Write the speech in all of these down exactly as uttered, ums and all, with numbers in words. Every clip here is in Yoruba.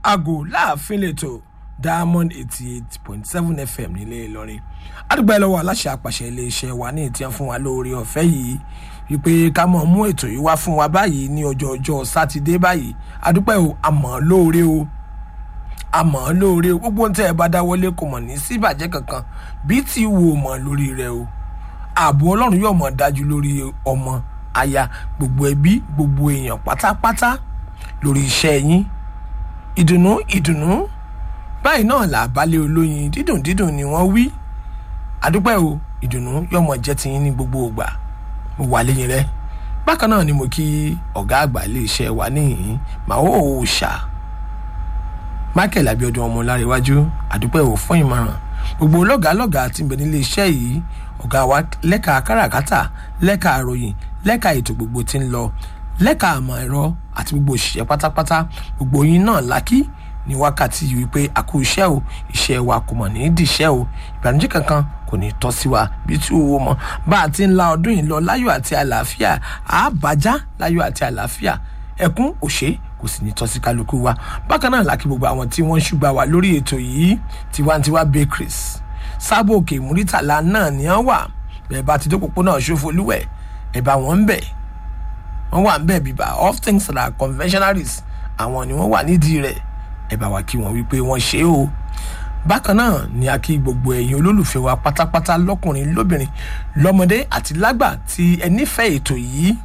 Àgò láàfin lẹ́tọ̀ Diamond eighty eight point seven F M nílé Ìlọrin. Àdúgbò lọ́wọ́ aláṣẹ àpàṣẹ iléeṣẹ́ wa ní ìtìyàn fún wa lórí ọ̀fẹ́ yìí wípé ká mọ̀ mú ètò yìí wá fún wa báyìí ní ọjọ́ ọjọ́ sátidé báyìí. Àdúpẹ́ o àmọ́ lóore o àmọ́ lóore o gbogbo tẹ́ ẹ bá dáwọ́lé kò mọ̀ ní síbàjẹ́ kankan bí tí wò mọ̀ lórí rẹ o. Ààbò Ọlọ́run yóò mọ̀ dájú lórí ọmọ aya gbogbo ẹbí gbogbo èèyàn pátápátá lórí iṣẹ́ yín. Ìdùnnú ìdùnnú báyìí náà là balẹ̀ olóyin dídùn dídùn ni wọ́n wí. Àdúpẹ́ o ìdùnnú yóò mọ̀ jẹ́ tiyín ní gbogbo ìgbà mo wà lẹ́yìn rẹ. Bákan náà ni mo kí ọ̀gá àgbà iléeṣẹ́ wa níhìn Màó Òòṣà Michael Abiodun Ọmọláréwájú. Àdúpẹ́ o fún ìmọ̀ràn gbogbo lọ́gàálọ́gàá tí ń bẹ nílé iṣẹ́ yìí ọ̀gá wa lẹ́ka káràkátà lẹ́ka àròyìn lẹ́ka ètò gbogbo tí ń lọ lẹ́ka àmọ́ ẹ̀rọ àti gbogbo òṣìṣẹ́ pátápátá gbogbo yín náà lákì ní wákàtí yìí wípé àkó iṣẹ́ o iṣẹ́ wa kò mọ̀ ní dìṣẹ́ o ìbànújẹ́ kankan kò ní tọ́ sí wa bí tí owó mọ̀ bá a ti ń la ọdún yìí lọ láyọ̀ àti àlàáfíà àbájá láyọ̀ àti àlàáfíà ẹkún òṣè kò sì ní tọ́ sí kálukú wa. Bákan náà lákì gbogbo àwọn tí wọ́n ń ṣùgbà wá lórí ètò yìí Tiwantiwa Bakeries Sábò Òkè Múrítàlá náà ni wọ́n wà bẹ́ẹ̀ bá ti dókòpó náà Ṣófolúwẹ̀ ẹ̀ bá wọn ń bẹ̀ wọ́n wà ń bẹ̀ bíbá of things that are conventionaries àwọn ni wọ́n wà nídìí rẹ̀ ẹ bá wa kí wọn wípé wọ́n ṣe o. Bákan náà ni a kí gbogbo ẹ̀yin olólùfẹ́ wa pátápátá lọ́kùnrin lóbìnrin lọ́mọdé àti lágbà tí ẹ nífẹ̀ẹ́ ètò yìí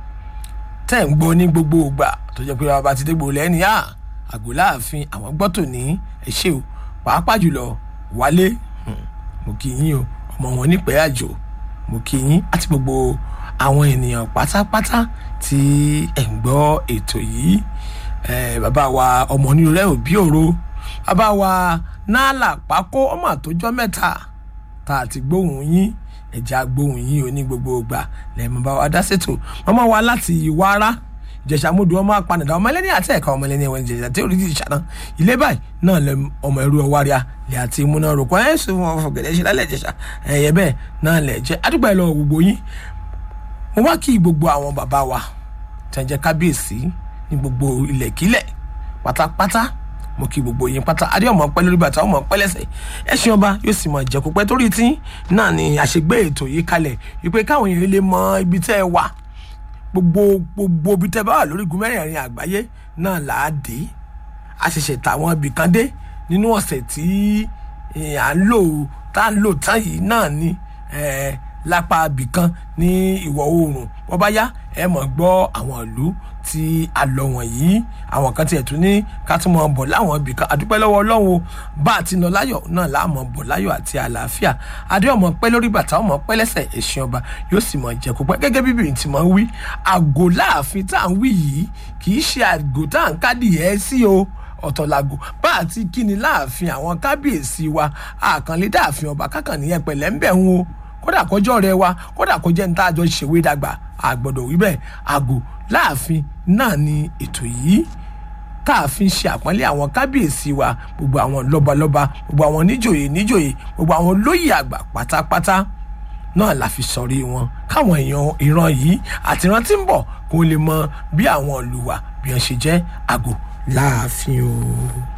tẹ́ ń gbọ́ ní gbogbo ìgbà tó jẹ́ pé bàbá ti dégbò lẹ́ni à Àgò láàfin àwọn gbọ́ tò ní ẹ ṣé o pàápàá jùlọ Wálé mo kí yín o ọmọ wọn nípẹ́ àjò mo kí yín àti gbogbo àwọn ènìyàn pátápátá tí ẹ ń gbọ́ ètò yìí. Eh, bàbá wa ọmọ onírú rẹ òbí òro bàbá wa Nálà Pákó ọmọ àtòjọ́ mẹ́ta tá a ti gbóhùn yín ẹ̀já gbóhùn yín o ní gbogbo ìgbà lẹ́mọ̀ bá wa dá ṣètò mọ́mọ́ wa láti Wàrà Ìjẹ̀ṣà Mọ́dù ọmọ apanìdá ọmọ ẹlẹ́ni àti ẹ̀ka ọmọ ẹlẹ́ni ẹ̀wọ̀n Ìjẹ̀ṣà tí orí ti ṣàná ilé báyìí náà lẹ ọmọ ẹrú ọwáríà lè àti ìmúná rògbòn ẹ̀ sọ wọn fọ̀gẹ̀dẹ̀ ṣe lálẹ́ Ìjẹ̀ṣà ẹ̀yẹ bẹ́ẹ̀ náà lẹ̀ jẹ́ àdúgbò ẹ̀ lọ gbogbo yín. Mo wá kí gbogbo àwọn bàbá wa tẹ̀jẹ̀ kábíyèsí ní gbogbo ilẹ̀kílẹ̀ pátápátá mo kí gbogbo yín pátá adé ọmọ pẹ́ lórí bàtà ọmọ pẹ́ lẹ́sẹ̀ ẹṣin ọba yóò sì mọ ìjẹkù pẹ́ torí tí náà ni àṣegbé ètò yìí kalẹ̀ wípé káwọn èèyàn lè mọ ibi tẹ́ ẹ wà gbogbo gbogbo ibi tẹ́ bá wà lórí igun mẹ́rẹ̀ẹ̀rin àgbáyé náà là á dé a ṣẹ̀ṣẹ̀ tàwọn ibì kan dé nínú ọ̀sẹ̀ tí à ń lò tá à ń lò tán yìí náà ni lápá ibì kan ní ìwọ̀ oòrùn bó bá yá ẹ mọ̀ gbọ́ àwọn ìlú tí a lọ wọ̀nyí àwọn kan tiẹ̀ tún ní ká tún mọ̀ bọ̀ láwọn ibì kan àdúpẹ́ lọ́wọ́ Ọlọ́run bá a ti lọ láyọ̀ náà láàmọ̀ bọ̀ láyọ̀ àti àlàáfíà adé ọmọ pẹ́ lórí bàtà ọmọ pẹ́ lẹ́sẹ̀ ẹ̀sìn ọba yóò sì mọ̀ jẹ́ kó pẹ́ gẹ́gẹ́ bí bìrì tí mọ̀ ń wí Àgò láàfin tá à ń wí yìí kì í ṣe àgò tá à ń kádì ẹ́ sí o ọ̀tọ̀ làgò bá àti kíni láàfin àwọn kábíyèsí wa àkànlé dáàfin ọba kákàn nìyẹn pẹ̀lẹ́ ń bẹ̀ ń wo kódà kọjọ́ rẹ wa kódà kọjẹ́ ní tá a jọ ṣèwé dàgbà àgbọ̀dọ̀ wí bẹ́ẹ̀ Àgò láàfin náà ni ètò yìí tá a fi ń ṣe àpọ́nlé àwọn kábíyèsí wa gbogbo àwọn lọ́balọ́ba gbogbo àwọn níjòyè níjòyè gbogbo àwọn olóyè àgbà pátápátá náà la fi sọrí wọn káwọn èèyàn ìran yìí àti ìran tí ń bọ̀ kó lè mọ bí àwọn ìlú wa bí wọ́n ṣe jẹ́ Àgò láàfin o.